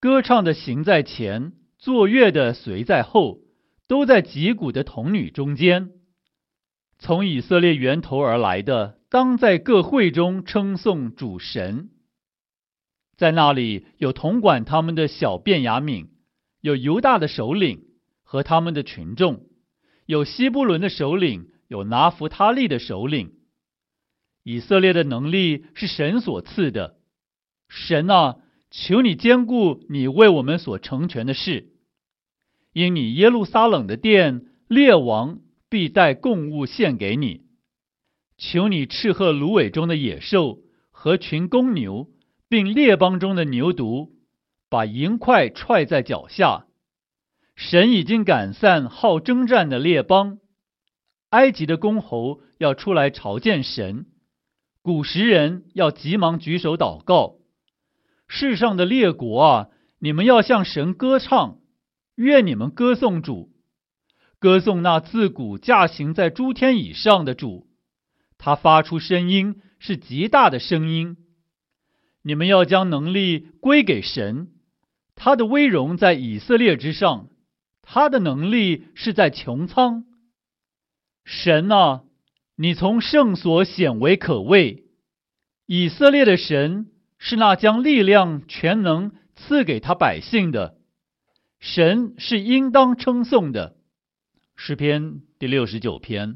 歌唱的行在前，作乐的随在后，都在击鼓的童女中间。从以色列源头而来的，当在各会中称颂主神。在那里有统管他们的小便雅悯，有犹大的首领和他们的群众，有西布伦的首领，有拿弗他利的首领。以色列的能力是神所赐的。神啊，求你坚固你为我们所成全的事。因你耶路撒冷的殿，列王必带供物献给你。求你斥喝芦苇中的野兽和群公牛，并列邦中的牛犊，把银块踹在脚下。神已经赶散好征战的列邦，埃及的公侯要出来朝见神，古时人要急忙举手祷告。世上的列国啊，你们要向神歌唱，愿你们歌颂主，歌颂那自古驾行在诸天以上的主，他发出声音是极大的声音。你们要将能力归给神，他的威荣在以色列之上，他的能力是在穹苍。神啊，你从圣所显为可畏。以色列的神是那将力量全能赐给他百姓的，神是应当称颂的。诗篇第69篇。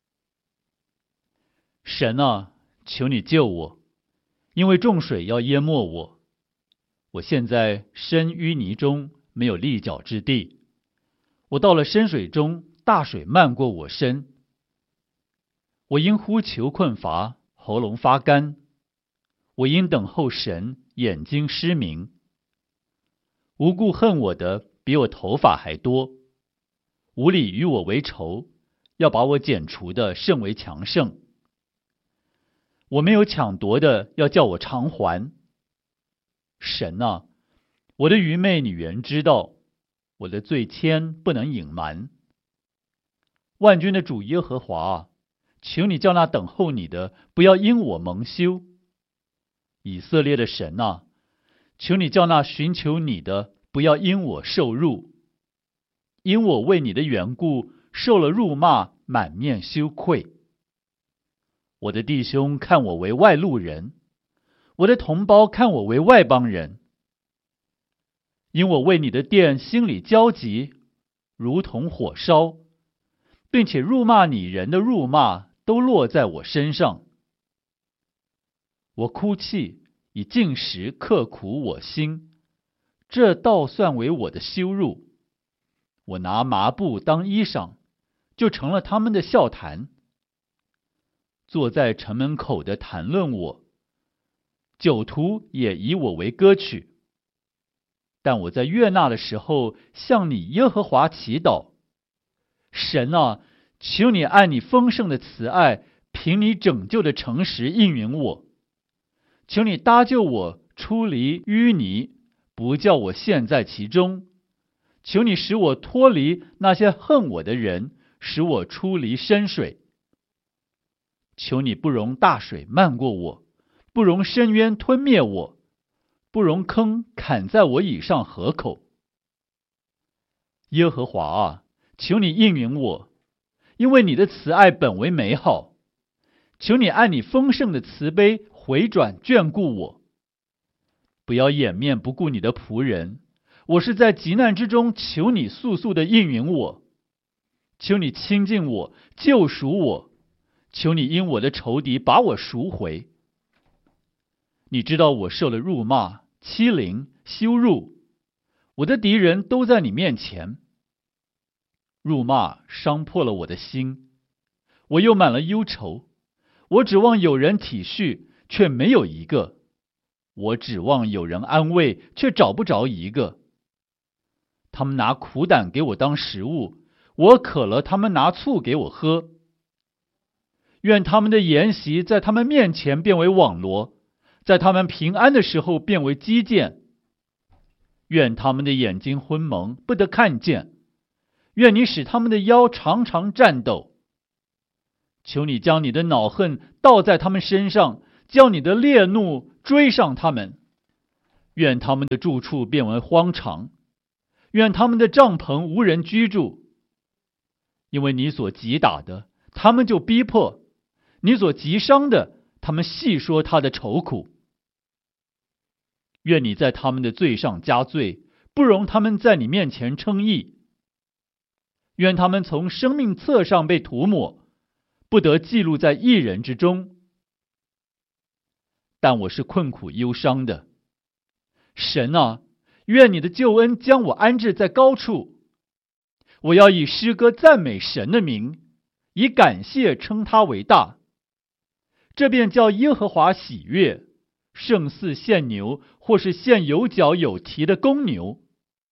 神啊，求你救我，因为众水要淹没我。我现在身淤泥中，没有立脚之地。我到了深水中，大水漫过我身。我因呼求困乏，喉咙发干。我因等候神，眼睛失明。无故恨我的比我头发还多，无理与我为仇，要把我剪除的甚为强盛。我没有抢夺的，要叫我偿还。神啊，我的愚昧你原知道，我的罪愆不能隐瞒。万军的主耶和华啊，求你叫那等候你的不要因我蒙羞。以色列的神啊，求你叫那寻求你的不要因我受辱。因我为你的缘故受了辱骂，满面羞愧。我的弟兄看我为外路人，我的同胞看我为外邦人。因我为你的殿心里焦急，如同火烧，并且辱骂你人的辱骂都落在我身上。我哭泣，以进食刻苦我心，这倒算为我的羞辱。我拿麻布当衣裳，就成了他们的笑谈。坐在城门口的谈论我，酒徒也以我为歌曲。但我在悦纳的时候，向你耶和华祈祷。神啊，求你按你丰盛的慈爱，凭你拯救的诚实应允我。求你搭救我出离淤泥，不叫我陷在其中。求你使我脱离那些恨我的人，使我出离深水。求你不容大水漫过我，不容深渊吞灭我，不容坑砍在我以上河口。耶和华啊，求你应允我，因为你的慈爱本为美好。求你按你丰盛的慈悲回转眷顾我。不要掩面不顾你的仆人，我是在急难之中求你速速的应允我。求你亲近我，救赎我。求你因我的仇敌把我赎回。你知道我受了辱骂、欺凌、羞辱，我的敌人都在你面前。辱骂伤破了我的心，我又满了忧愁。我指望有人体恤，却没有一个；我指望有人安慰，却找不着一个。他们拿苦胆给我当食物，我渴了，他们拿醋给我喝。愿他们的筵席在他们面前变为网罗，在他们平安的时候变为基建。愿他们的眼睛昏蒙，不得看见。愿你使他们的腰常常颤抖。求你将你的恼恨倒在他们身上，叫你的烈怒追上他们。 愿他们的住处变为荒场，愿他们的帐篷无人居住。因为你所击打的，他们就逼迫；你所击伤的，他们细说他的愁苦。愿你在他们的罪上加罪，不容他们在你面前称义。愿他们从生命册上被涂抹，不得记录在义人之中。但我是困苦忧伤的。神啊，愿你的救恩将我安置在高处。我要以诗歌赞美神的名，以感谢称他为大。这便叫耶和华喜悦，胜似献牛，或是献有角有蹄的公牛。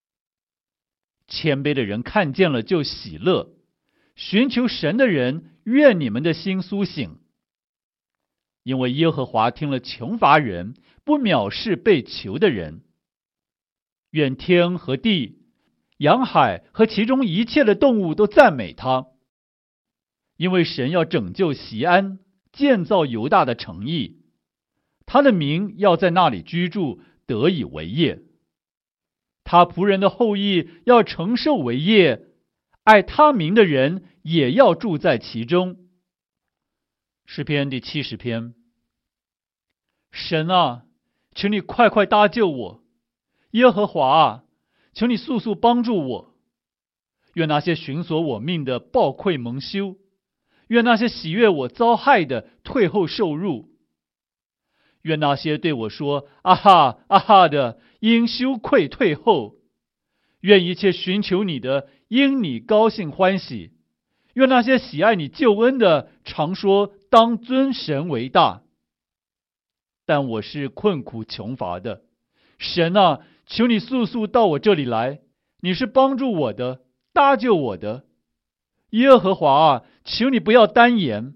谦卑的人看见了就喜乐，寻求神的人，愿你们的心苏醒。因为耶和华听了穷乏人，不藐视被囚的人。愿天和地、洋海和其中一切的动物都赞美他。因为神要拯救锡安，建造犹大的城邑，他的名要在那里居住，得以为业。他仆人的后裔要承受为业，爱他名的人也要住在其中。诗篇第70篇。神啊，请你快快搭救我。耶和华啊，求你速速帮助我。愿那些寻索我命的暴愧蒙羞，愿那些喜悦我遭害的退后受辱。愿那些对我说啊哈啊哈的因羞愧退后。愿一切寻求你的因你高兴欢喜。愿那些喜爱你救恩的常说当尊神为大。但我是困苦穷乏的。神啊，求你速速到我这里来。你是帮助我的，搭救我的。耶和华啊，求你不要单言。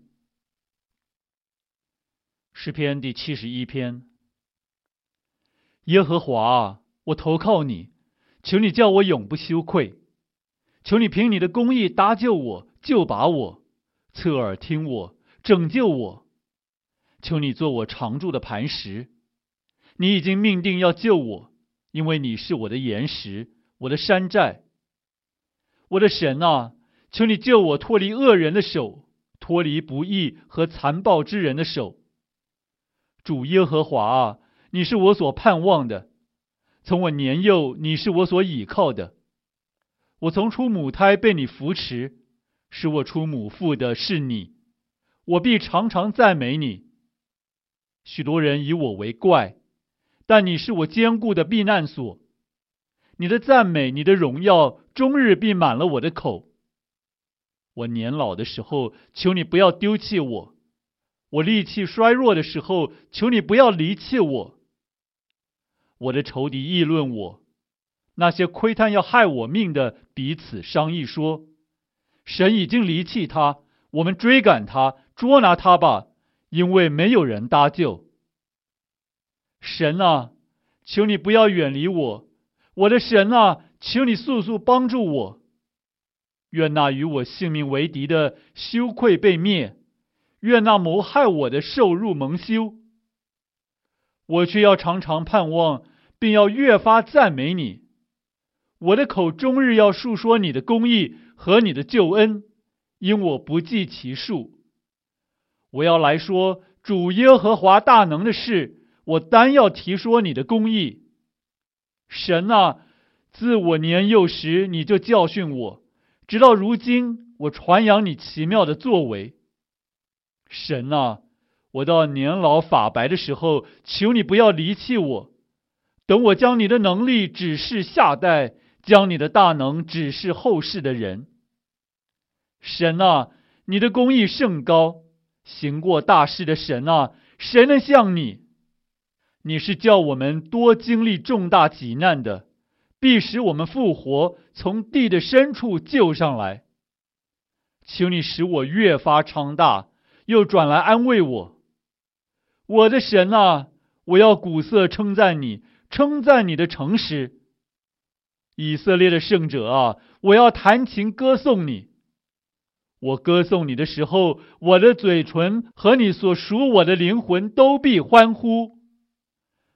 诗篇第71篇。耶和华啊，我投靠你，求你叫我永不羞愧。求你凭你的公义搭救我，救拔我，侧耳听我，拯救我。求你做我常住的磐石。你已经命定要救我，因为你是我的岩石，我的山寨。我的神啊，求你救我脱离恶人的手，脱离不义和残暴之人的手。主耶和华啊，你是我所盼望的。从我年幼，你是我所倚靠的。我从出母胎被你扶持，使我出母腹的是你。我必常常赞美你。许多人以我为怪，但你是我坚固的避难所。你的赞美，你的荣耀，终日必满了我的口。我年老的时候，求你不要丢弃我；我力气衰弱的时候，求你不要离弃我。我的仇敌议论我，那些窥探要害我命的彼此商议说：神已经离弃他，我们追赶他，捉拿他吧，因为没有人搭救。神啊，求你不要远离我，我的神啊，求你速速帮助我。愿那与我性命为敌的羞愧被灭，愿那谋害我的受辱蒙羞。我却要常常盼望，并要越发赞美你。我的口终日要述说你的公义和你的救恩，因我不计其数。我要来说主耶和华大能的事，我单要提说你的公义。神啊，自我年幼时你就教训我，直到如今我传扬你奇妙的作为。神啊，我到年老发白的时候，求你不要离弃我。等我将你的能力指示下代，将你的大能指示后世的人。神啊，你的公义甚高，行过大事的神啊，谁能像你？你是叫我们多经历重大急难的，必使我们复活，从地的深处救上来。求你使我越发昌大，又转来安慰我。我的神啊，我要鼓瑟称赞你，称赞你的诚实。以色列的圣者啊，我要弹琴歌颂你。我歌颂你的时候，我的嘴唇和你所属我的灵魂都必欢呼。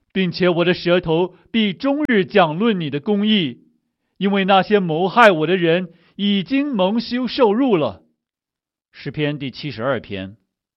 并且我的舌头必终日讲论你的公义，因为那些谋害我的人已经蒙羞受辱了。诗篇第72篇。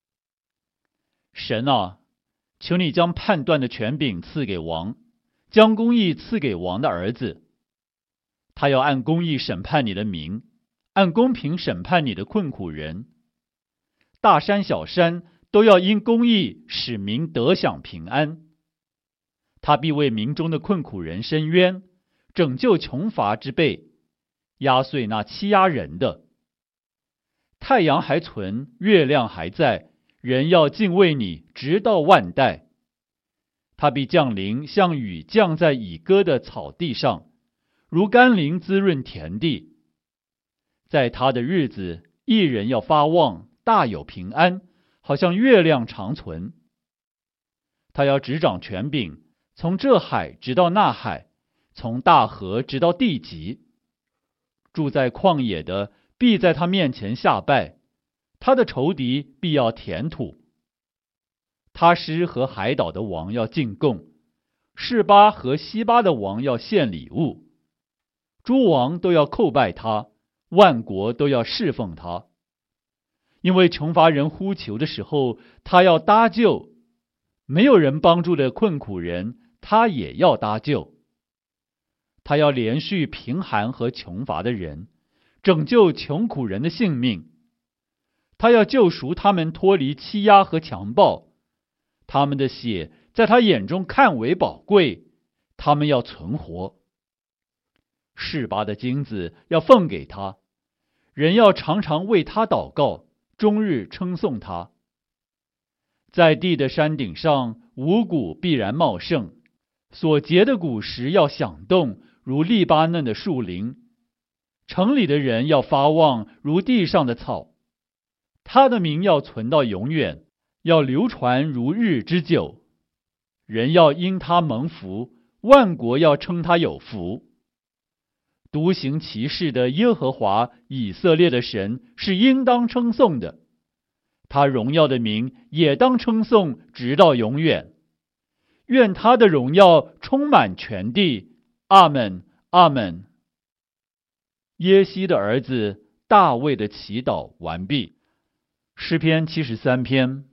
神啊，求你将判断的权柄赐给王，将公义赐给王的儿子。他要按公义审判你的民，按公平审判你的困苦人。大山小山都要因公义使民得享平安。他必为民中的困苦人伸冤，拯救穷乏之辈，压碎那欺压人的。太阳还存，月亮还在，人要敬畏你，直到万代。他必降临，像雨降在已割的草地上，如甘霖滋润田地。在他的日子，义人要发旺，大有平安，好像月亮长存。他要执掌权柄，从这海直到那海，从大河直到地极。住在旷野的必在他面前下拜，他的仇敌必要填土。他施和海岛的王要进贡，示巴和西巴的王要献礼物。诸王都要叩拜他，万国都要侍奉他。因为穷乏人呼求的时候，他要搭救；没有人帮助的困苦人，他也要搭救。他要连续贫寒和穷乏的人，拯救穷苦人的性命。他要救赎他们脱离欺压和强暴，他们的血在他眼中看为宝贵，他们要存活。示巴的金子要奉给他，人要常常为他祷告，终日称颂他。在地的山顶上，五谷必然茂盛，所结的果实要响动，如利巴嫩的树林。城里的人要发旺，如地上的草。他的名要存到永远，要流传如日之久。人要因他蒙福，万国要称他有福。独行其事的耶和华以色列的神是应当称颂的，他荣耀的名也当称颂直到永远。愿他的荣耀充满全地。阿们，阿们。耶西的儿子大卫的祈祷完毕。诗篇73篇。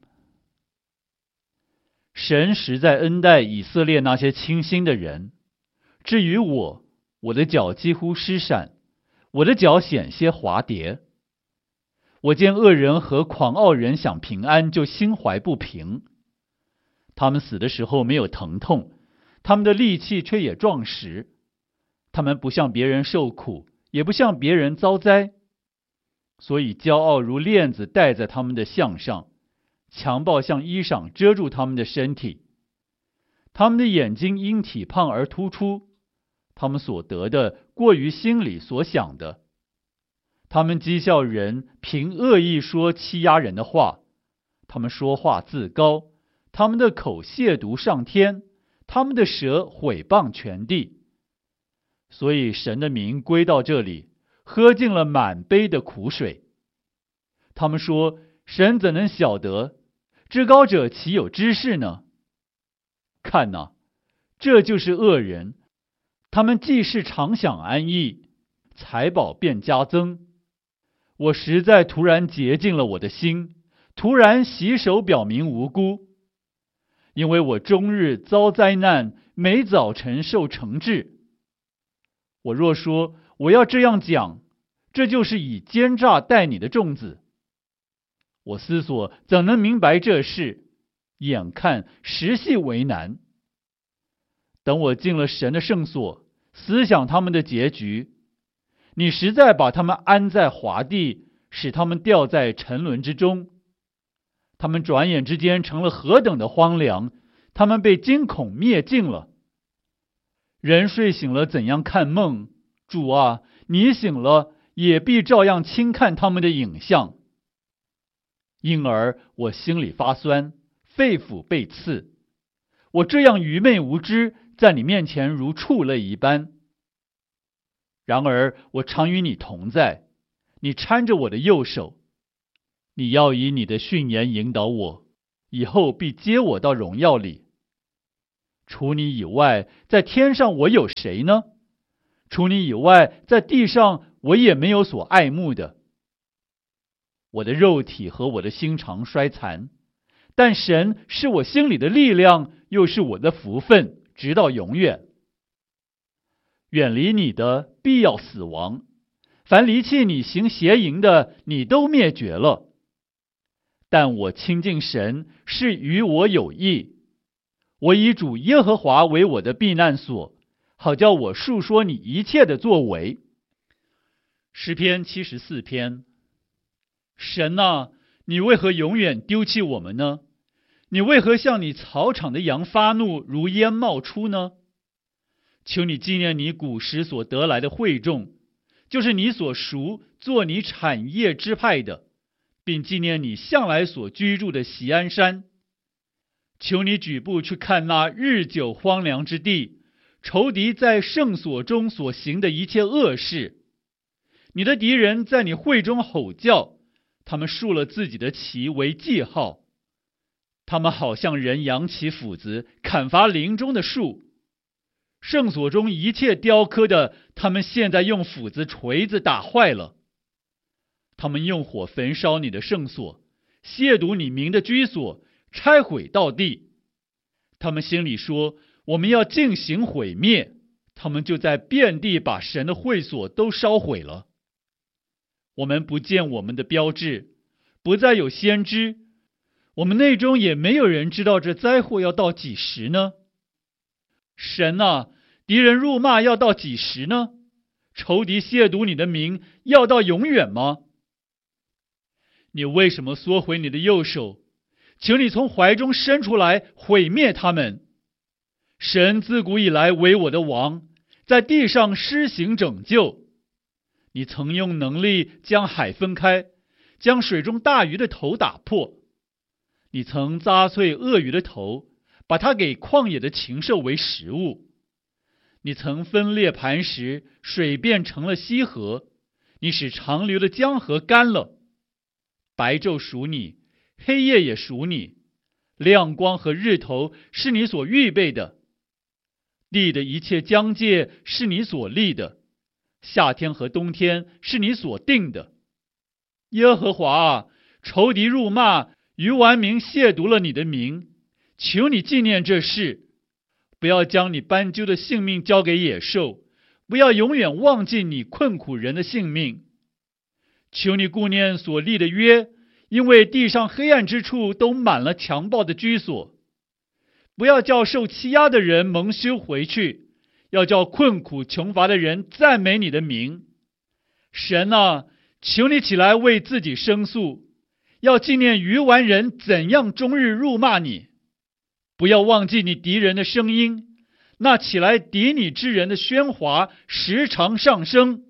神实在恩待以色列那些清心的人。至于我的脚几乎失闪，我的脚险些滑跌。我见恶人和狂傲人享平安，就心怀不平。他们死的时候没有疼痛，他们的力气却也壮实。他们不向别人受苦，也不向别人遭灾，所以骄傲如链子戴在他们的项上，强暴像衣裳遮住他们的身体。他们的眼睛因体胖而突出，他们所得的过于心里所想的。他们讥笑人，凭恶意说欺压人的话。他们说话自高，他们的口亵渎上天，他们的舌毁谤全地。所以神的名归到这里，喝尽了满杯的苦水。他们说，神怎能晓得？至高者岂有知识呢？看哪，这就是恶人，他们既是常享安逸，财宝便加增。我实在突然洁净了我的心，突然洗手表明无辜。因为我终日遭灾难，每早晨受惩治。我若说我要这样讲，这就是以奸诈待你的众子。我思索怎能明白这事，眼看实系为难。等我进了神的圣所，思想他们的结局，你实在把他们安在滑地，使他们掉在沉沦之中。他们转眼之间成了何等的荒凉，他们被惊恐灭尽了。人睡醒了怎样看梦？主啊，你醒了也必照样轻看他们的影像。因而我心里发酸，肺腑被刺。我这样愚昧无知，在你面前如畜类一般。然而我常与你同在，你搀着我的右手。你要以你的训言引导我，以后必接我到荣耀里。 除你以外，在天上我有谁呢？除你以外，在地上我也没有所爱慕的。我的肉体和我的心肠衰残，但神是我心里的力量，又是我的福分，直到永远。远离你的必要死亡，凡离弃你行邪淫的，你都灭绝了。但我亲近神是与我有益，我以主耶和华为我的避难所，好叫我述说你一切的作为。诗篇74篇。神啊，你为何永远丢弃我们呢？你为何向你草场的羊发怒，如烟冒出呢？求你纪念你古时所得来的会众，就是你所赎做你产业支派的，并纪念你向来所居住的锡安山。求你举步去看那日久荒凉之地，仇敌在圣所中所行的一切恶事。你的敌人在你会中吼叫，他们竖了自己的旗为记号。他们好像人扬起斧子，砍伐林中的树。圣所中一切雕刻的，他们现在用斧子、锤子打坏了。他们用火焚烧你的圣所，亵渎你名的居所，拆毁到地。他们心里说，我们要进行毁灭，他们就在遍地把神的会所都烧毁了。我们不见我们的标志，不再有先知，我们内中也没有人知道这灾祸要到几时呢？神啊，敌人辱骂要到几时呢？仇敌亵渎你的名要到永远吗？你为什么缩回你的右手？求你从怀中伸出来，毁灭他们。神自古以来为我的王，在地上施行拯救。你曾用能力将海分开，将水中大鱼的头打破。你曾扎碎鳄鱼的头，把它给旷野的禽兽为食物。你曾分裂磐石，水变成了溪河。你使长流的江河干了。白昼属你，黑夜也属你。亮光和日头是你所预备的。地的一切疆界是你所立的。夏天和冬天是你所定的。耶和华啊，仇敌辱骂，愚顽民亵渎了你的名。求你纪念这事，不要将你斑鸠的性命交给野兽，不要永远忘记你困苦人的性命。求你顾念所立的约，因为地上黑暗之处都满了强暴的居所。不要叫受欺压的人蒙羞回去，要叫困苦穷乏的人赞美你的名。神啊，求你起来为自己申诉，要纪念愚顽人怎样终日辱骂你。不要忘记你敌人的声音，那起来敌你之人的喧哗时常上升。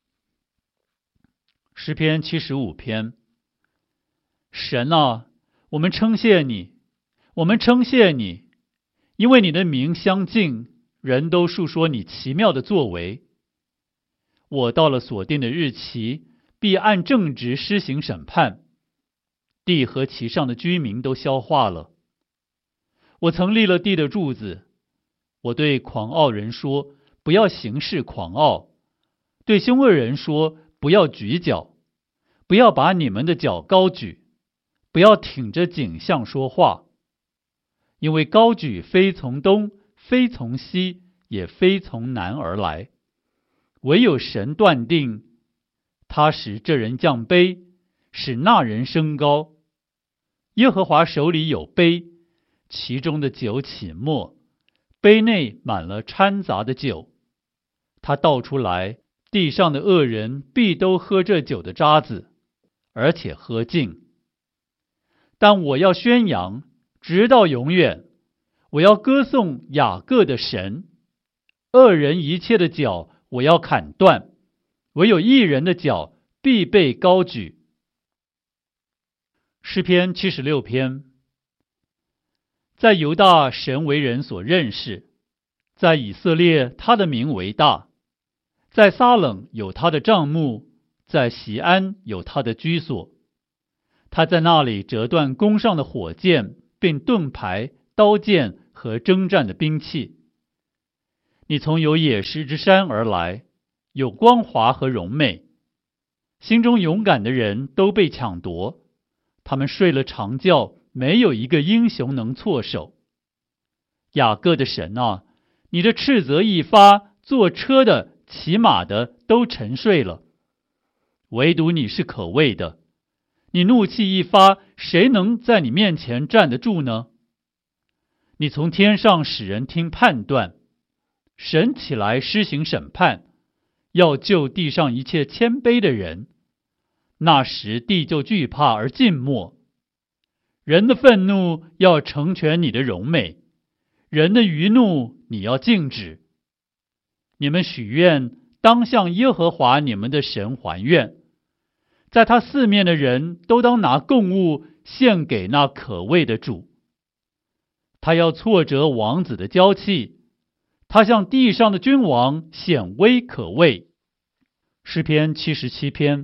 诗篇75篇。神啊，我们称谢你，我们称谢你，因为你的名相近，人都述说你奇妙的作为。我到了所定的日期，必按正直施行审判，地和其上的居民都消化了。我曾立了地的柱子，我对狂傲人说，不要行事狂傲；对凶恶人说，不要举脚，不要把你们的脚高举，不要挺着颈项说话，因为高举非从东，非从西，也非从南而来，唯有神断定，他使这人降卑，使那人升高。耶和华手里有杯，其中的酒起沫，杯内满了掺杂的酒。他倒出来，地上的恶人必都喝这酒的渣子，而且喝尽。但我要宣扬，直到永远，我要歌颂雅各的神。恶人一切的脚我要砍断，唯有义人的脚必被高举。诗篇76篇。在犹大，神为人所认识；在以色列，他的名为大；在撒冷有他的帐幕，在锡安有他的居所。他在那里折断弓上的火箭，并盾牌、刀剑和征战的兵器。你从有野石之山而来，有光华和荣美。心中勇敢的人都被抢夺，他们睡了长觉，没有一个英雄能措手。雅各的神啊，你的斥责一发，坐车的、骑马的都沉睡了，唯独你是可畏的。你怒气一发，谁能在你面前站得住呢？你从天上使人听判断，神起来施行审判，要救地上一切谦卑的人。那时地就惧怕而静默。人的愤怒要成全你的荣美，人的余怒你要禁止。你们许愿，当向耶和华你们的神还愿，在他四面的人都当拿供物献给那可畏的主。他要挫折王子的骄气，他向地上的君王显威可畏。诗篇77篇。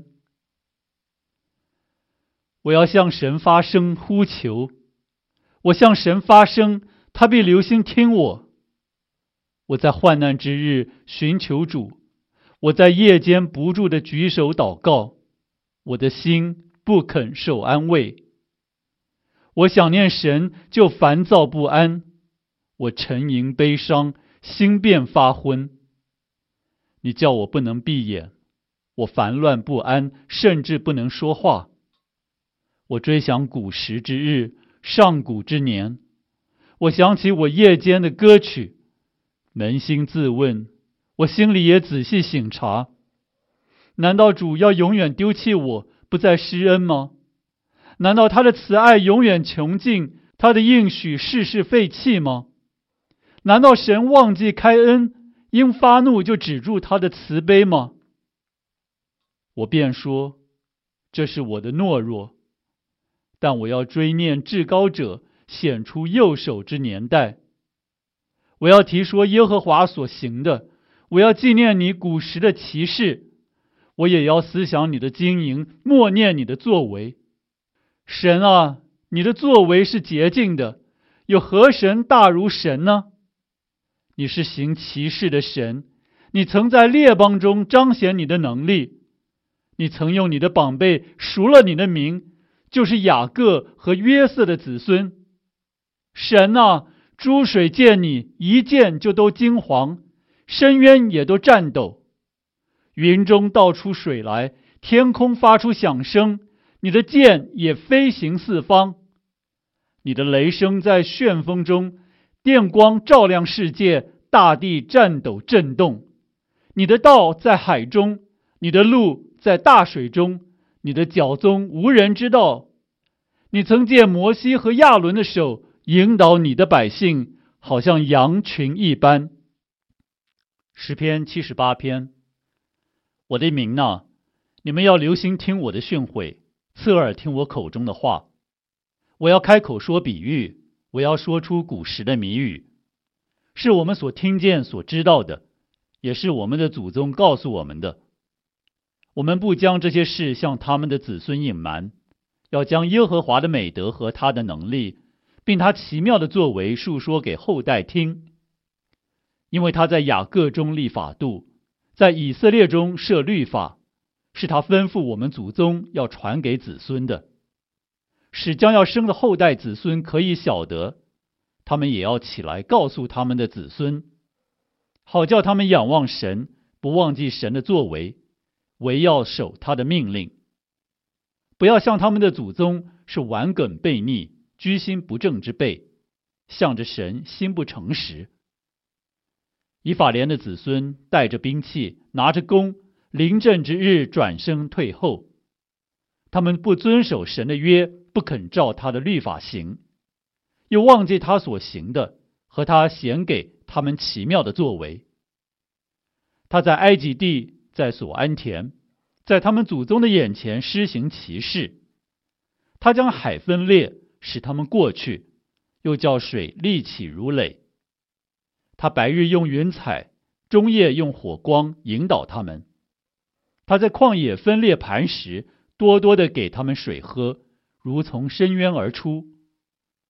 我要向神发声呼求，我向神发声，他必留心听我。我在患难之日寻求主，我在夜间不住地举手祷告，我的心不肯受安慰。我想念神就烦躁不安，我沉吟悲伤，心便发昏。你叫我不能闭眼，我烦乱不安，甚至不能说话。我追想古时之日，上古之年，我想起我夜间的歌曲，扪心自问，我心里也仔细省察，难道主要永远丢弃我，不再施恩吗？难道他的慈爱永远穷尽，他的应许世世废弃吗？难道神忘记开恩，因发怒就止住他的慈悲吗？我便说，这是我的懦弱，但我要追念至高者显出右手之年代。我要提说耶和华所行的，我要纪念你古时的奇事，我也要思想你的经营，默念你的作为。神啊，你的作为是洁净的，有何神大如神呢？你是行奇事的神，你曾在列邦中彰显你的能力，你曾用你的膀臂赎了你的名，就是雅各和约瑟的子孙。神啊，诸水见你，一见就都惊惶，深渊也都颤抖。云中倒出水来，天空发出响声，你的剑也飞行四方。你的雷声在旋风中，电光照亮世界，大地颤抖震动。你的道在海中，你的路在大水中，你的脚踪无人知道。你曾借摩西和亚伦的手引导你的百姓，好像羊群一般。诗篇78篇。我的民哪，你们要留心听我的训诲，侧耳听我口中的话。我要开口说比喻，我要说出古时的谜语，是我们所听见所知道的，也是我们的祖宗告诉我们的。我们不将这些事向他们的子孙隐瞒，要将耶和华的美德和他的能力，并他奇妙的作为述说给后代听。因为他在雅各中立法度，在以色列中设律法，是他吩咐我们祖宗要传给子孙的，使将要生的后代子孙可以晓得，他们也要起来告诉他们的子孙，好叫他们仰望神，不忘记神的作为，唯要守他的命令，不要像他们的祖宗是顽梗悖逆、居心不正之辈，向着神心不诚实。以法莲的子孙带着兵器，拿着弓，临阵之日转身退后。他们不遵守神的约，不肯照他的律法行，又忘记他所行的和他显给他们奇妙的作为。他在埃及地，在所安田，在他们祖宗的眼前施行奇事。他将海分裂，使他们过去，又叫水立起如垒。他白日用云彩，中夜用火光引导他们。他在旷野分裂磐石，多多的给他们水喝，如从深渊而出。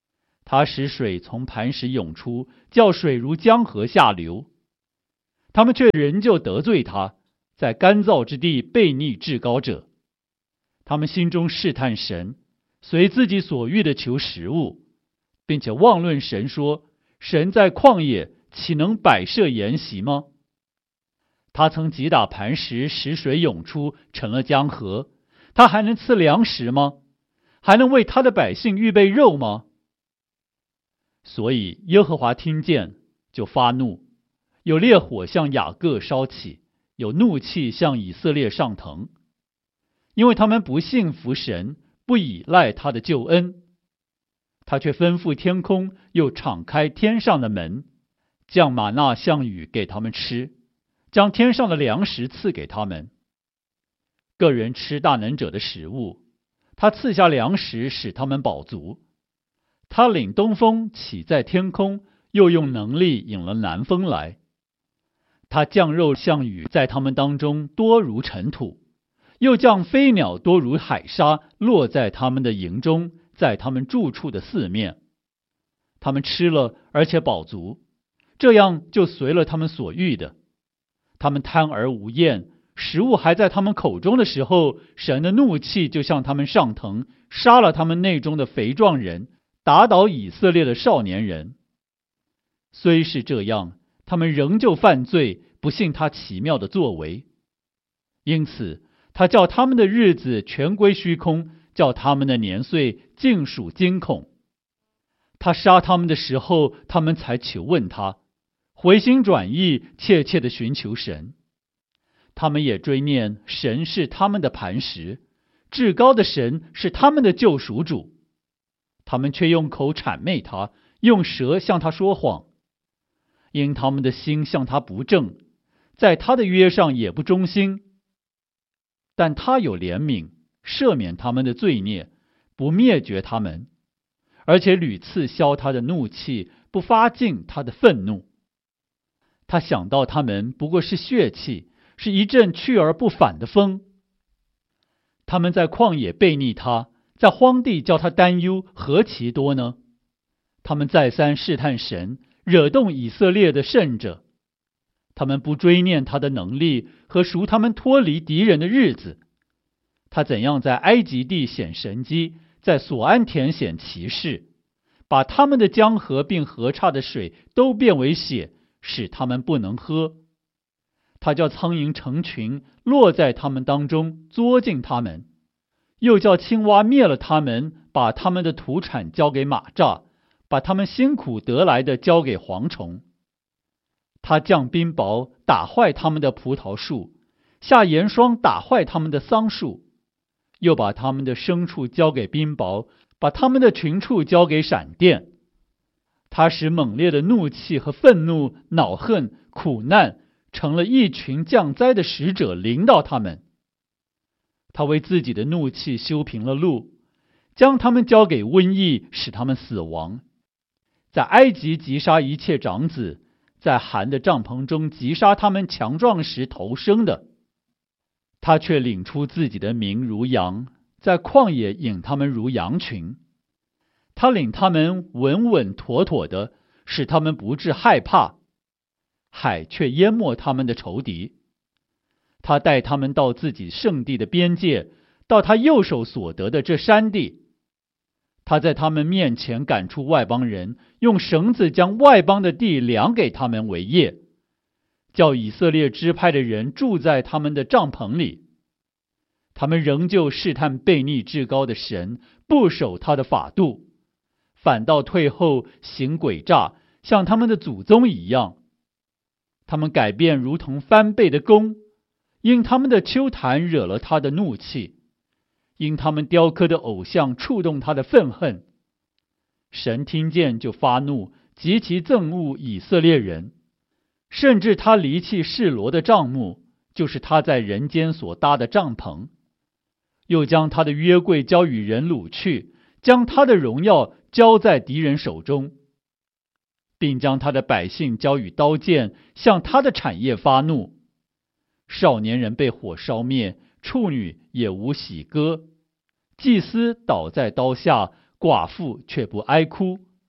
他使水从磐石涌出，叫水如江河下流。他们却仍旧得罪他，在干燥之地悖逆至高者。他们心中试探神，随自己所欲的求食物，并且妄论神说：神在旷野岂能摆设筵席吗？他曾击打磐石，使水涌出，成了江河。他还能赐粮食吗？还能为他的百姓预备肉吗？所以耶和华听见，就发怒，有烈火向雅各烧起，有怒气向以色列上腾，因为他们不信服神，不倚赖他的救恩。他却吩咐天空，又敞开天上的门，降玛纳像雨给他们吃，将天上的粮食赐给他们。个人吃大能者的食物，他赐下粮食使他们饱足。他领东风起在天空，又用能力引了南风来。他降肉像雨在他们当中多如尘土，又降飞鸟多如海沙，落在他们的营中，在他们住处的四面。他们吃了，而且饱足，这样就随了他们所欲的。他们贪而无厌，食物还在他们口中的时候，神的怒气就向他们上腾，杀了他们内中的肥壮人，打倒以色列的少年人。虽是这样，他们仍旧犯罪，不信他奇妙的作为。因此他叫他们的日子全归虚空，叫他们的年岁尽属惊恐。他杀他们的时候，他们才求问他，回心转意，切切地寻求神。他们也追念神是他们的磐石，至高的神是他们的救赎主。他们却用口谄媚他，用舌向他说谎。因他们的心向他不正，在他的约上也不忠心。但他有怜悯，赦免他们的罪孽，不灭绝他们，而且屡次消他的怒气，不发尽他的愤怒。他想到他们不过是血气，是一阵去而不返的风。他们在旷野悖逆他，在荒地叫他担忧，何其多呢？他们再三试探神，惹动以色列的圣者。他们不追念他的能力和赎他们脱离敌人的日子。他怎样在埃及地显神迹，在索安田显奇事，把他们的江河并河岔的水都变为血，使他们不能喝。他叫苍蝇成群，落在他们当中，作尽他们；又叫青蛙灭了他们，把他们的土产交给蚂蚱，把他们辛苦得来的交给蝗虫。他降冰雹，打坏他们的葡萄树，下盐霜，打坏他们的桑树，又把他们的牲畜交给冰雹，把他们的群畜交给闪电。他使猛烈的怒气和愤怒、恼恨、苦难成了一群降灾的使者，临到他们。他为自己的怒气修平了路，将他们交给瘟疫，使他们死亡。在埃及击杀一切长子，在寒的帐篷中击杀他们强壮时头生的。他却领出自己的民如羊，在旷野引他们如羊群。他领他们稳稳妥妥的，使他们不致害怕。海却淹没他们的仇敌。他带他们到自己圣地的边界，到他右手所得的这山地。他在他们面前赶出外邦人，用绳子将外邦的地量给他们为业，叫以色列支派的人住在他们的帐篷里。他们仍旧试探悖逆至高的神，不守他的法度，反倒退后行诡诈，像他们的祖宗一样。他们改变如同翻倍的弓，因他们的丘坛惹了他的怒气，因他们雕刻的偶像触动他的愤恨。神听见就发怒，极其憎恶以色列人，甚至他离弃示罗的帐幕，就是他在人间所搭的帐篷，又将他的约柜交与人掳去，将他的荣耀交在敌人手中，并将他的百姓交与刀剑，向他的产业发怒。少年人被火烧灭，处女也无喜歌，祭司倒在刀下，寡妇却不哀哭，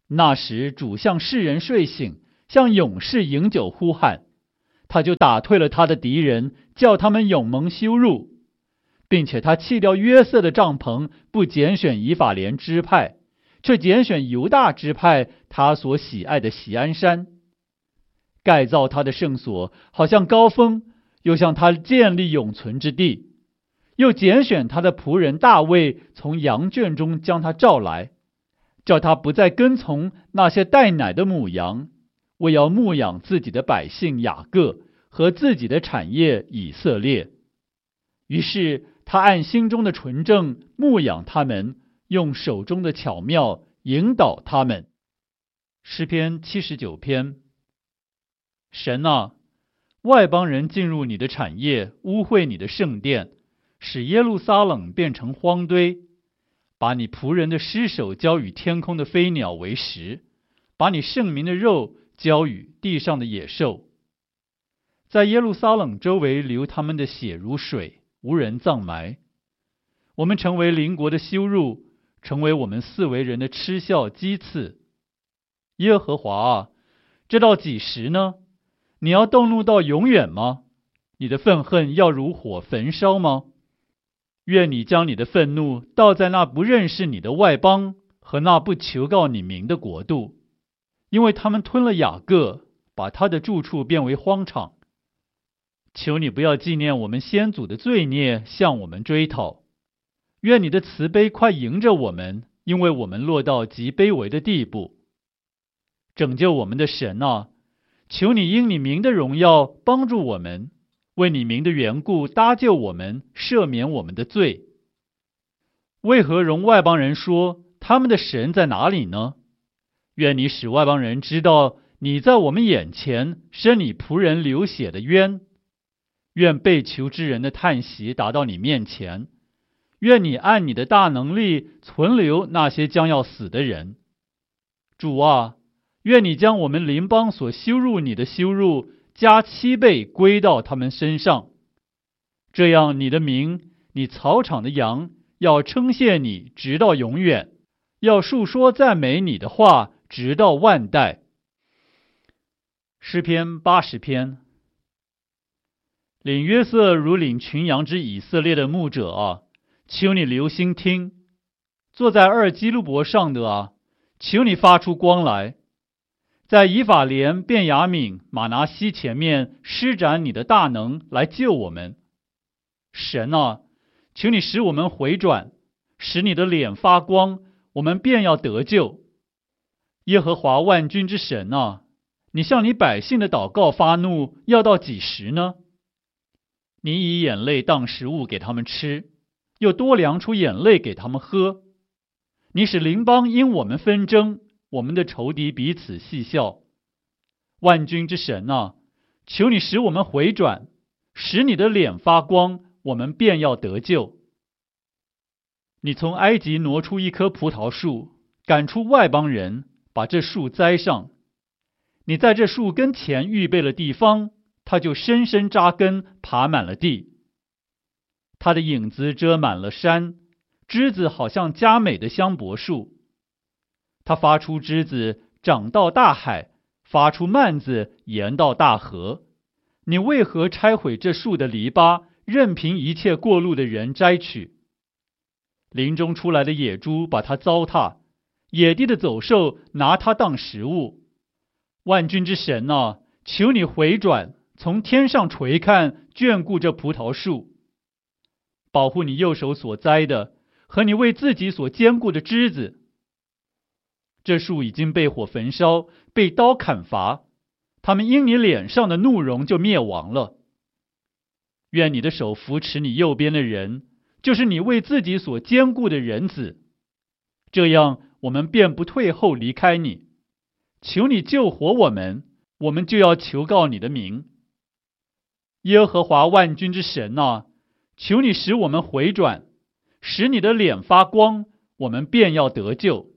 那时主向世人睡醒，向勇士饮酒呼喊，他就打退了他的敌人，叫他们永蒙羞辱，并且他弃掉约瑟的帐篷，不拣选以法莲支派，却拣选犹大支派，他所喜爱的锡安山，盖造他的圣所，好像高峰，又向他建立永存之地，又拣选他的仆人大卫，从羊圈中将他召来，叫他不再跟从那些带奶的母羊，为要牧养自己的百姓雅各和自己的产业以色列。于是他按心中的纯正牧养他们，用手中的巧妙引导他们。诗篇79篇。神啊，外邦人进入你的产业，污秽你的圣殿，使耶路撒冷变成荒堆，把你仆人的尸首交与天空的飞鸟为食，把你圣民的肉交与地上的野兽。在耶路撒冷周围流他们的血如水，无人葬埋。我们成为邻国的羞辱，成为我们四围人的嗤笑讥刺。耶和华啊，这到几时呢？你要动怒到永远吗？你的愤恨要如火焚烧吗？愿你将你的愤怒倒在那不认识你的外邦和那不求告你名的国度，因为他们吞了雅各，把他的住处变为荒场。求你不要纪念我们先祖的罪孽，向我们追讨。愿你的慈悲快迎着我们，因为我们落到极卑微的地步。拯救我们的神啊，求你因你名的荣耀帮助我们，为你名的缘故搭救我们，赦免我们的罪。为何容外邦人说他们的神在哪里呢？愿你使外邦人知道你在我们眼前伸你仆人流血的冤。愿被囚之人的叹息达到你面前，愿你按你的大能力存留那些将要死的人。主啊，愿你将我们邻邦所羞辱你的羞辱加7倍归到他们身上。这样你的名，你草场的羊要称谢你直到永远，要述说赞美你的话直到万代。诗篇80篇。领约瑟如领群羊之以色列的牧者啊，求你留心听；坐在二基路伯上的啊，求你发出光来，在以法莲、便雅悯、玛拿西前面施展你的大能来救我们。神啊，求你使我们回转，使你的脸发光，我们便要得救。耶和华万军之神啊，你向你百姓的祷告发怒，要到几时呢？你以眼泪当食物给他们吃，又多量出眼泪给他们喝。你使邻邦因我们纷争，我们的仇敌彼此戏笑。万军之神啊，求你使我们回转，使你的脸发光，我们便要得救。你从埃及挪出一棵葡萄树，赶出外邦人，把这树栽上。你在这树根前预备了地方，它就深深扎根，爬满了地。它的影子遮满了山，枝子好像佳美的香柏树。它发出枝子，长到大海，发出蔓子，延到大河。你为何拆毁这树的篱笆，任凭一切过路的人摘取？林中出来的野猪把它糟蹋，野地的走兽拿它当食物。万军之神啊，求你回转，从天上垂看，眷顾这葡萄树，保护你右手所栽的和你为自己所坚固的枝子。这树已经被火焚烧，被刀砍伐，他们因你脸上的怒容就灭亡了。愿你的手扶持你右边的人，就是你为自己所坚固的人子，这样我们便不退后离开你。求你救活我们，我们就要求告你的名。耶和华万军之神啊，求你使我们回转，使你的脸发光，我们便要得救。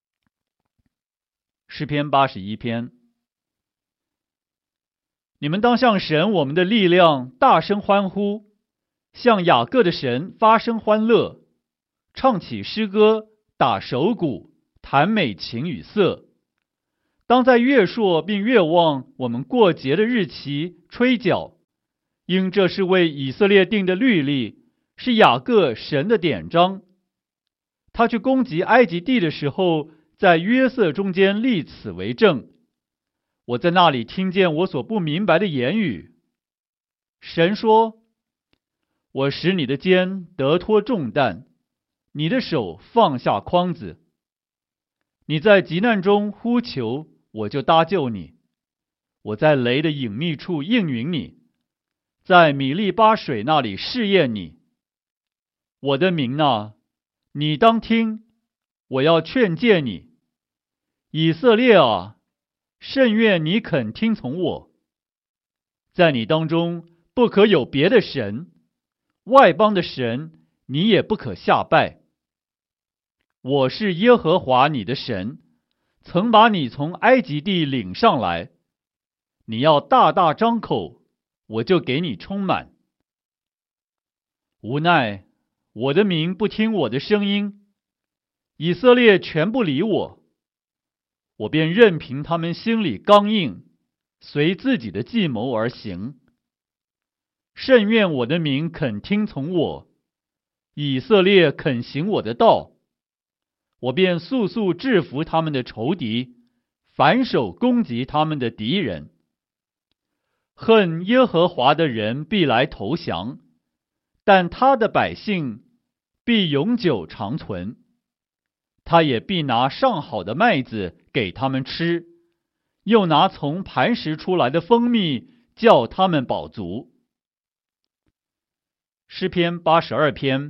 诗篇81篇。你们当向神我们的力量大声欢呼，向雅各的神发声欢乐，唱起诗歌，打手鼓，弹美琴与瑟， 当在月朔并月望我们过节的日期吹角，因这是为以色列定的律例，是雅各神的典章。他去攻击埃及地的时候，在约瑟中间立此为证。我在那里听见我所不明白的言语。神说：我使你的肩得脱重担，你的手放下筐子。你在急难中呼求，我就搭救你。我在雷的隐秘处应允你，在米利巴水那里试验你。我的民啊，你当听，我要劝诫你。以色列啊，甚愿你肯听从我。在你当中不可有别的神，外邦的神你也不可下拜。我是耶和华你的神，曾把你从埃及地领上来。你要大大张口，我就给你充满。无奈我的民不听我的声音，以色列全不理我，我便任凭他们心里刚硬，随自己的计谋而行。甚愿我的民肯听从我，以色列肯行我的道，我便速速制服他们的仇敌，反手攻击他们的敌人。恨耶和华的人必来投降，但他的百姓必永久长存。他也必拿上好的麦子给他们吃，又拿从磐石出来的蜂蜜叫他们饱足。诗篇82篇。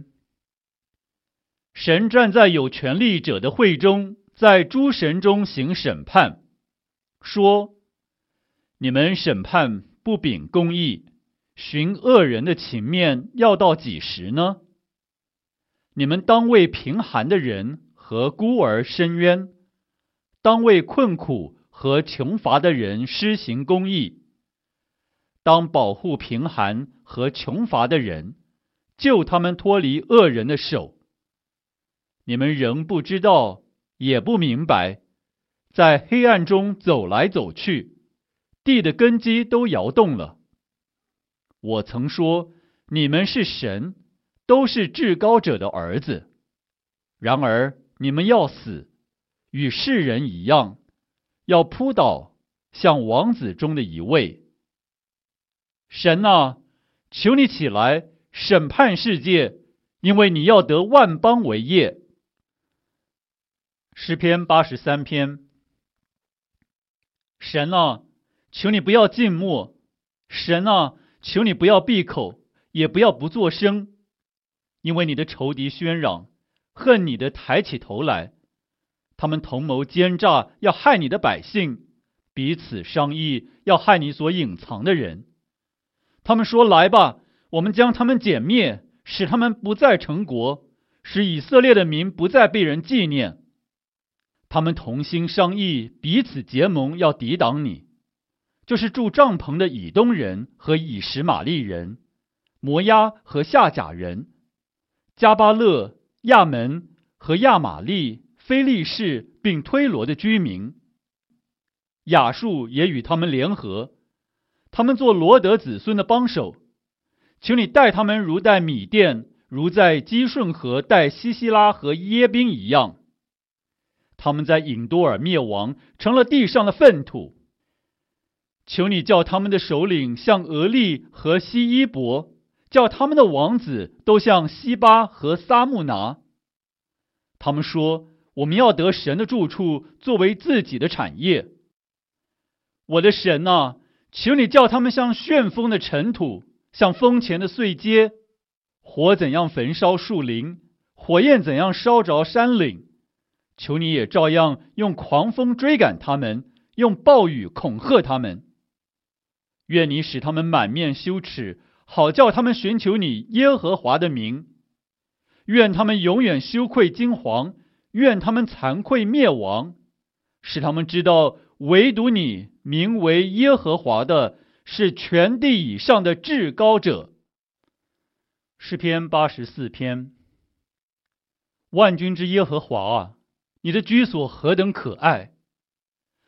神站在有权力者的会中，在诸神中行审判，说：你们审判不秉公义，寻恶人的情面，要到几时呢？你们当为贫寒的人和孤儿伸冤，当为困苦和穷乏的人施行公义，当保护贫寒和穷乏的人，救他们脱离恶人的手。你们仍不知道，也不明白，在黑暗中走来走去，地的根基都摇动了。我曾说，你们是神，都是至高者的儿子。然而你们要死，与世人一样，要扑倒，像王子中的一位。神啊，求你起来审判世界，因为你要得万邦为业。诗篇83篇。神啊，求你不要静默，神啊，求你不要闭口，也不要不作声，因为你的仇敌喧嚷，恨你的抬起头来，他们同谋奸诈，要害你的百姓，彼此商议，要害你所隐藏的人。他们说：来吧，我们将他们歼灭，使他们不再成国，使以色列的民不再被人纪念。他们同心商议，彼此结盟，要抵挡你，就是住帐篷的以东人和以实玛利人、摩押和夏甲人、加巴勒、亚门和亚玛利、非利士并推罗的居民。亚述也与他们联合，他们做罗德子孙的帮手。求你待他们如待米甸，如在基顺河待西西拉和耶宾一样。他们在隐多尔灭亡，成了地上的粪土。求你叫他们的首领像俄利和西伊伯，叫他们的王子都像西巴和撒木拿。他们说：我们要得神的住处，作为自己的产业。我的神啊，求你叫他们像旋风的尘土，像风前的碎秸。火怎样焚烧树林，火焰怎样烧着山岭。求你也照样用狂风追赶他们，用暴雨恐吓他们。愿你使他们满面羞耻，好叫他们寻求你耶和华的名。愿他们永远羞愧惊惶，愿他们惭愧灭亡，使他们知道唯独你名为耶和华的是全地以上的至高者。诗篇84篇。万军之耶和华啊，你的居所何等可爱！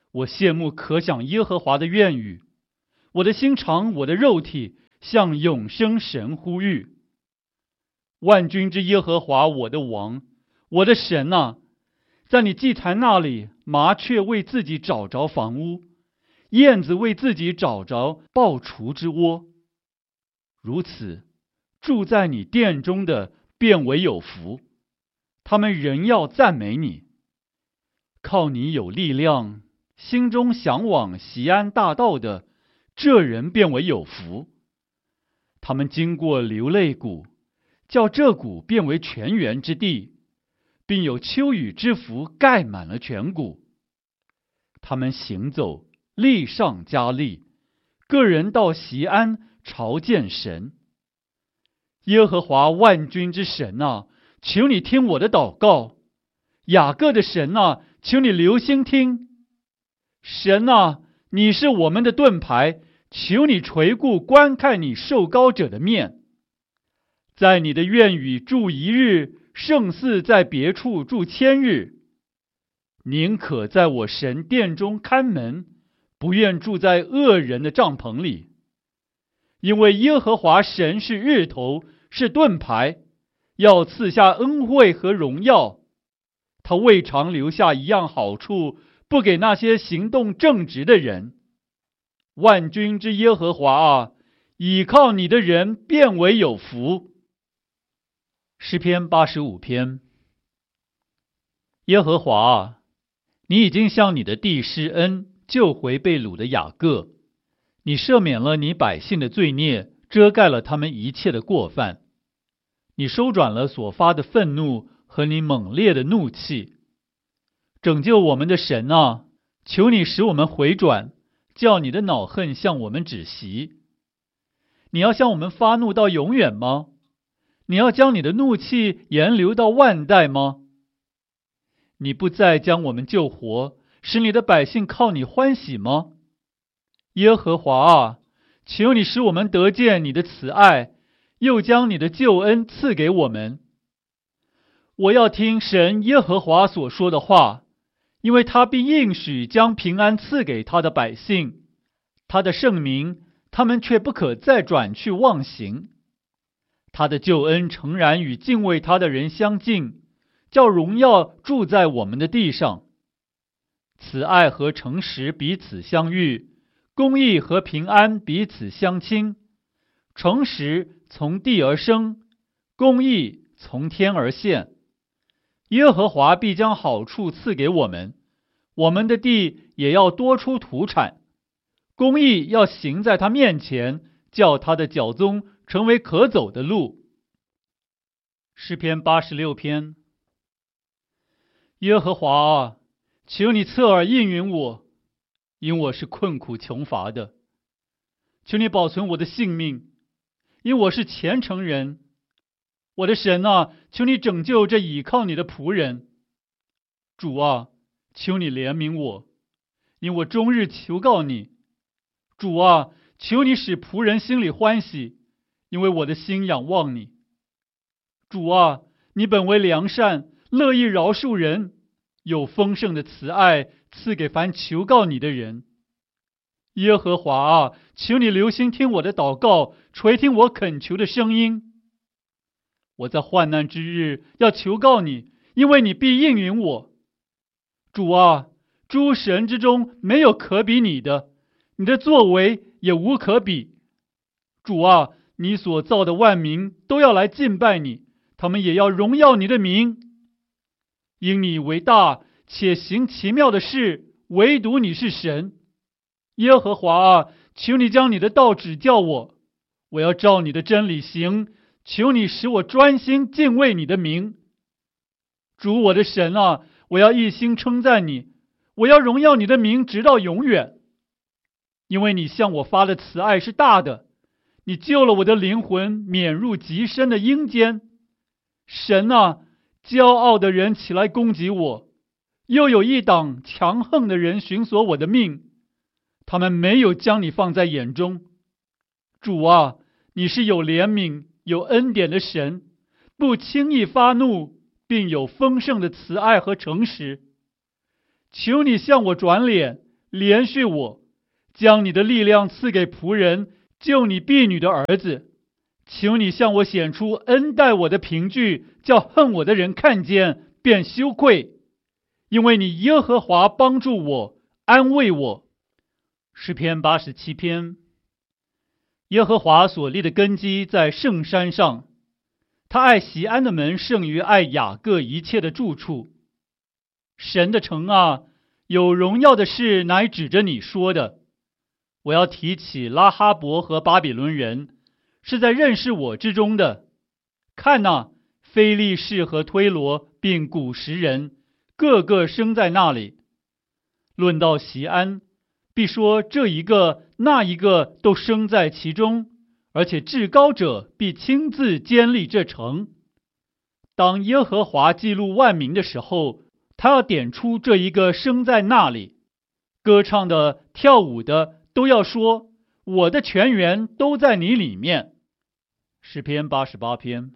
我羡慕可想耶和华的愿语，我的心肠，我的肉体向永生神呼吁。万军之耶和华，我的王，我的神啊，在你祭坛那里，麻雀为自己找着房屋，燕子为自己找着抱雏之窝。如此，住在你殿中的便为有福，他们仍要赞美你。靠你有力量，心中向往锡安大道的，这人便为有福。他们经过流泪谷，叫这谷变为泉源之地，并有秋雨之福盖满了全谷。他们行走，力上加力，个人到锡安朝见神。耶和华万军之神啊，求你听我的祷告。雅各的神啊，求你留心听。神啊，你是我们的盾牌，求你垂顾观看你受膏者的面。在你的院宇住一日，胜似在别处住千日。宁可在我神殿中看门，不愿住在恶人的帐篷里。因为耶和华神是日头，是盾牌，要赐下恩惠和荣耀。他未尝留下一样好处，不给那些行动正直的人。万军之耶和华啊，倚靠你的人便为有福。诗篇85篇。耶和华啊，你已经向你的地施恩，救回被掳的雅各。你赦免了你百姓的罪孽，遮盖了他们一切的过犯。你收转了所发的愤怒和你猛烈的怒气。拯救我们的神啊，求你使我们回转，叫你的恼恨向我们止息。你要向我们发怒到永远吗？你要将你的怒气延留到万代吗？你不再将我们救活，使你的百姓靠你欢喜吗？耶和华啊，求你使我们得见你的慈爱，又将你的救恩赐给我们。我要听神耶和华所说的话，因为他必应许将平安赐给他的百姓，他的圣名，他们却不可再转去忘形。他的救恩诚然与敬畏他的人相近，叫荣耀住在我们的地上。慈爱和诚实彼此相遇，公义和平安彼此相亲。诚实从地而生，公义从天而现。耶和华必将好处赐给我们，我们的地也要多出土产。公义要行在他面前，叫他的脚踪成为可走的路。诗篇86篇。耶和华啊，求你侧耳应允我，因我是困苦穷乏的。求你保存我的性命，因我是虔诚人。我的神啊，求你拯救这倚靠你的仆人。主啊，求你怜悯我，因我终日求告你。主啊，求你使仆人心里欢喜，因为我的心仰望你。主啊，你本为良善，乐意饶恕人，有丰盛的慈爱赐给凡求告你的人。耶和华啊，求你留心听我的祷告，垂听我恳求的声音。我在患难之日要求告你，因为你必应允我。主啊，诸神之中没有可比你的，你的作为也无可比。主啊，你所造的万民都要来敬拜你，他们也要荣耀你的名。因你为大，且行奇妙的事，唯独你是神。耶和华啊，求你将你的道指教我，我要照你的真理行。求你使我专心敬畏你的名。主我的神啊，我要一心称赞你，我要荣耀你的名直到永远。因为你向我发的慈爱是大的，你救了我的灵魂免入极深的阴间。神啊，骄傲的人起来攻击我，又有一党强横的人寻索我的命，他们没有将你放在眼中。主啊，你是有怜悯有恩典的神，不轻易发怒，并有丰盛的慈爱和诚实。求你向我转脸， 怜恤我，将你的力量赐给仆人，救你婢女的儿子。求你向我显出恩待我的凭据，叫恨我的人看见便羞愧。因为你耶和华帮助我，安慰我。诗篇87篇。耶和华所立的根基在圣山上，他爱锡安的门胜于爱雅各一切的住处。神的城啊，有荣耀的事乃指着你说的。我要提起拉哈伯和巴比伦人，是在认识我之中的。看哪，非利士和推罗并古时人，个个生在那里。论到锡安，必说这一个那一个都生在其中，而且至高者必亲自坚立这城。当耶和华记录万民的时候，他要点出这一个生在那里。歌唱的、跳舞的都要说，我的泉源都在你里面。诗篇88篇。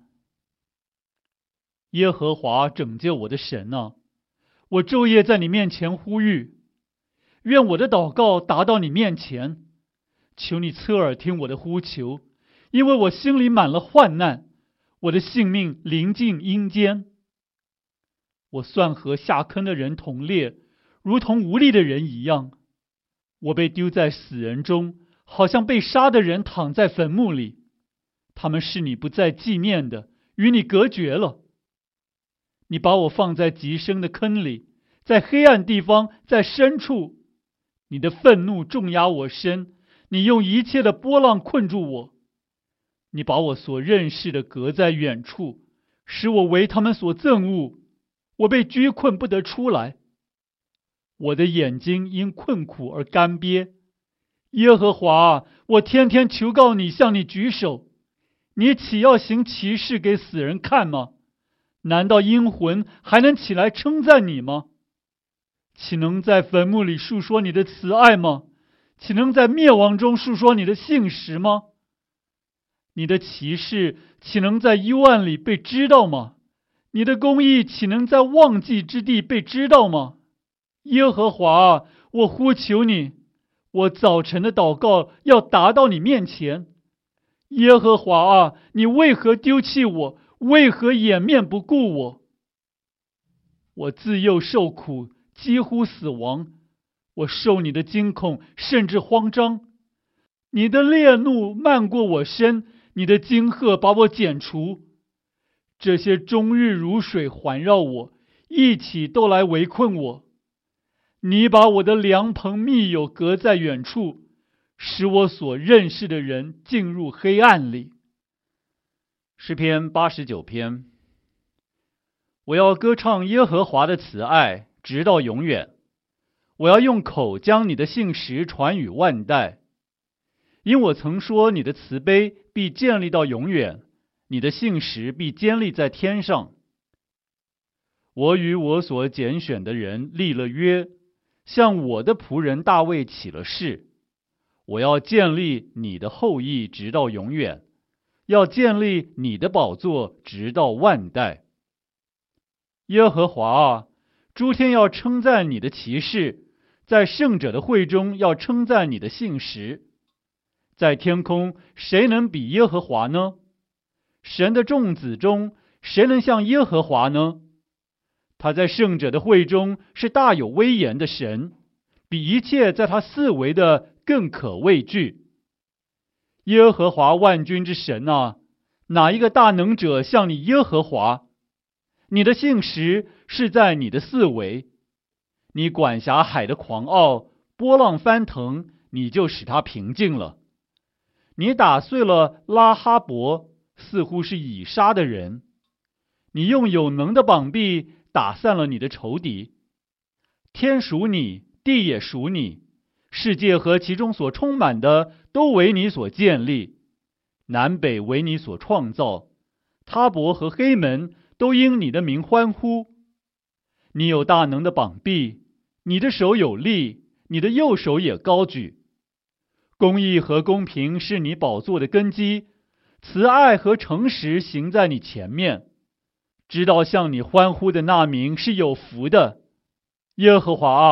耶和华拯救我的神啊，我昼夜在你面前呼吁，愿我的祷告达到你面前。求你侧耳听我的呼求，因为我心里满了患难，我的性命临近阴间。我算和下坑的人同列，如同无力的人一样。我被丢在死人中，好像被杀的人躺在坟墓里。他们是你不再纪念的，与你隔绝了。你把我放在极深的坑里，在黑暗地方，在深处。你的愤怒重压我身，你用一切的波浪困住我。你把我所认识的隔在远处，使我为他们所憎恶。我被拘困不得出来。我的眼睛因困苦而干瘪。耶和华啊，我天天求告你，向你举手。你岂要行奇事给死人看吗？难道阴魂还能起来称赞你吗？岂能在坟墓里述说你的慈爱吗？岂能在灭亡中述说你的信实吗？你的奇事岂能在幽暗里被知道吗？你的公义岂能在忘记之地被知道吗？耶和华啊，我呼求你，我早晨的祷告要达到你面前。耶和华啊，你为何丢弃我？为何掩面不顾我？我自幼受苦，几乎死亡。我受你的惊恐，甚至慌张。你的烈怒漫过我身，你的惊吓把我剪除。这些终日如水环绕我，一起都来围困我。你把我的良朋密友隔在远处，使我所认识的人进入黑暗里。诗篇89篇。我要歌唱耶和华的慈爱，直到永远。我要用口将你的信实传与万代。因我曾说你的慈悲必建立到永远，你的信实必坚立在天上。我与我所拣选的人立了约，向我的仆人大卫起了誓。我要建立你的后裔直到永远，要建立你的宝座直到万代。耶和华啊，诸天要称赞你的奇事，在圣者的会中要称赞你的信实。在天空，谁能比耶和华呢？神的众子中，谁能像耶和华呢？他在圣者的会中是大有威严的神，比一切在他四围的更可畏惧。耶和华万军之神啊，哪一个大能者像你耶和华？你的信实是在你的四围。你管辖海的狂傲，波浪翻腾，你就使它平静了。你打碎了拉哈伯，似乎是以杀的人。你用有能的膀臂打散了你的仇敌。天属你，地也属你，世界和其中所充满的都为你所建立，南北为你所创造，他伯和黑门都因你的名欢呼。你有大能的膀臂，你的手有力，你的右手也高举。公义和公平是你宝座的根基，慈爱和诚实行在你前面。知道向你欢呼的那名是有福的。耶和华啊，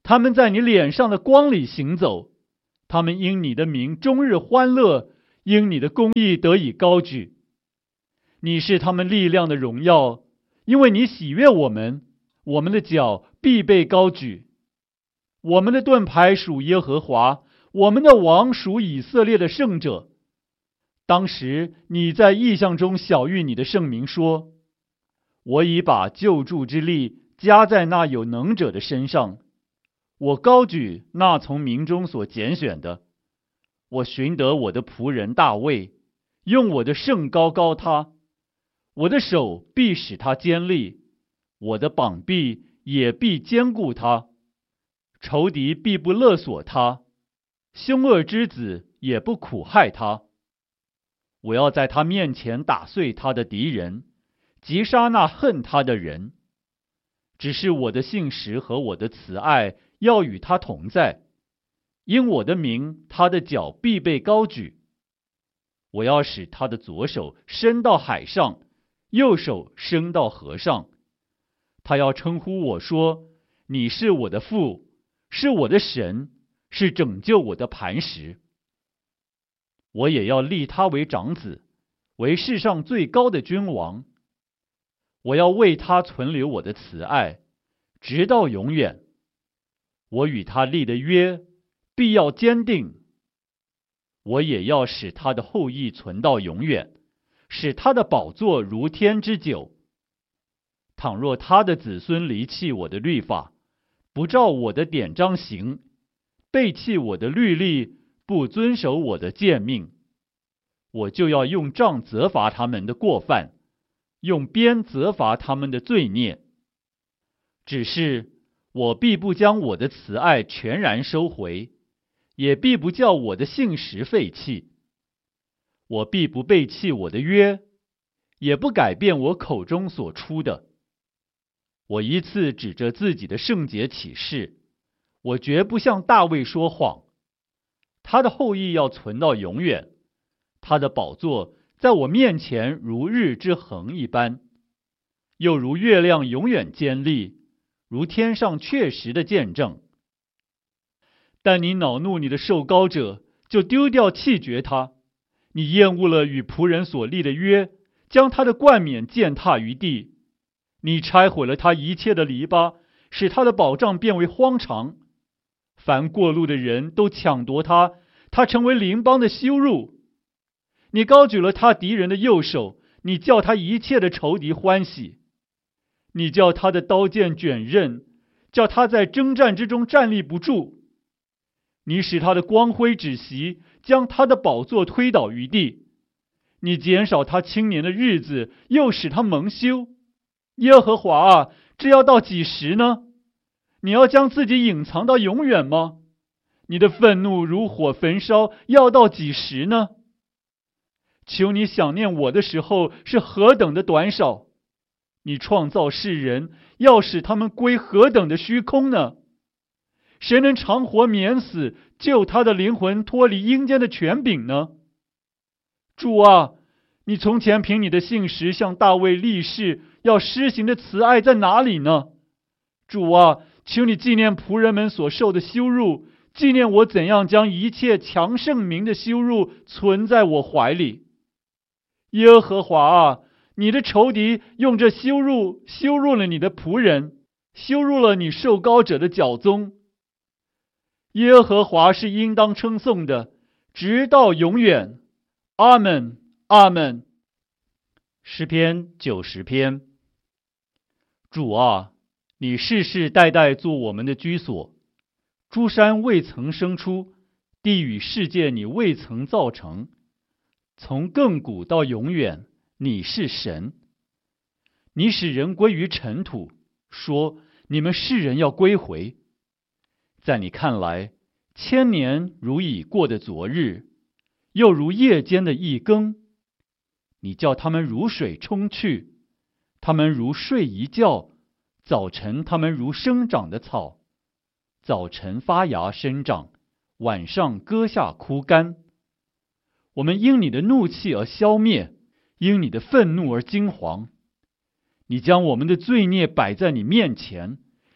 他们在你脸上的光里行走，他们因你的名终日欢乐，因你的公义得以高举。你是他们力量的荣耀，因为你喜悦我们，我们的脚必被高举。我们的盾牌属耶和华，我们的王属以色列的圣者。当时你在异象中晓谕你的圣民说：我已把救助之力加在那有能者的身上，我高举那从民中所拣选的。我寻得我的仆人大卫，用我的圣膏膏他。我的手必使他坚立，我的膀臂也必坚固他。仇敌必不勒索他，凶恶之子也不苦害他。我要在他面前打碎他的敌人，击杀那恨他的人。只是我的信实和我的慈爱要与他同在，因我的名，他的脚必被高举。我要使他的左手伸到海上，右手伸到河上。他要称呼我说：你是我的父，是我的神，是拯救我的磐石。我也要立他为长子，为世上最高的君王。我要为他存留我的慈爱，直到永远。我与他立的约必要坚定。我也要使他的后裔存到永远，使他的宝座如天之久。倘若他的子孙离弃我的律法，不照我的典章行，背弃我的律例，不遵守我的诫命，我就要用杖责罚他们的过犯，用鞭责罚他们的罪孽。只是我必不将我的慈爱全然收回，也必不叫我的信实废弃。我必不背弃我的约，也不改变我口中所出的。我一次指着自己的圣洁起誓，我绝不向大卫说谎。他的后裔要存到永远，他的宝座在我面前如日之恒一般，又如月亮永远坚立，如天上确实的见证。但你恼怒你的受膏者，就丢掉弃绝他。你厌恶了与仆人所立的约，将他的冠冕践踏于地。你拆毁了他一切的篱笆，使他的保障变为荒场。凡过路的人都抢夺他，他成为邻邦的羞辱。你高举了他敌人的右手，你叫他一切的仇敌欢喜。你叫他的刀剑卷刃，叫他在征战之中站立不住。你使他的光辉止息，将他的宝座推倒于地。你减少他青年的日子，又使他蒙羞。耶和华啊，这要到几时呢？你要将自己隐藏到永远吗？你的愤怒如火焚烧，要到几时呢？求你想念我的时候是何等的短少，你创造世人，要使他们归何等的虚空呢？谁能长活免死，救他的灵魂脱离阴间的权柄呢？主啊，你从前凭你的信实向大卫立誓要施行的慈爱在哪里呢？主啊，求你纪念仆人们所受的羞辱，纪念我怎样将一切强盛民的羞辱存在我怀里。耶和华啊，你的仇敌用这羞辱了你的仆人，羞辱了你受膏者的脚踪。耶和华是应当称颂的，直到永远。阿们，阿们。诗篇90篇。主啊，你世世代代做我们的居所，诸山未曾生出，地与世界你未曾造成。从亘古到永远，你是神。你使人归于尘土，说你们世人要归回。在你看来，千年如已过的昨日，又如夜间的一更。你叫他们如水冲去，他们如睡一觉，早晨他们如生长的草，早晨发芽生长，晚上割下枯干。我们因你的怒气而消灭，因你的愤怒而惊惶。你将我们的罪孽摆在你面前，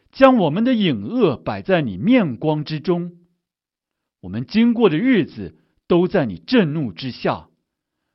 将我们的隐恶摆在你面光之中。我们经过的日子都在你震怒之下。